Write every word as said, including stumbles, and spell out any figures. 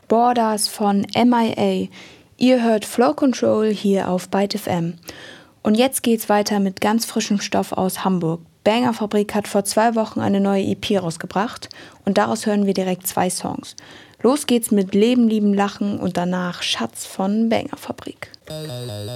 Borders von M I A. Ihr hört Flow Control hier auf Byte F M. Und jetzt geht's weiter mit ganz frischem Stoff aus Hamburg. Banger Fabrik hat vor zwei Wochen eine neue E P rausgebracht und daraus hören wir direkt zwei Songs. Los geht's mit Leben, Lieben, Lachen und danach Schatz von Banger Fabrik.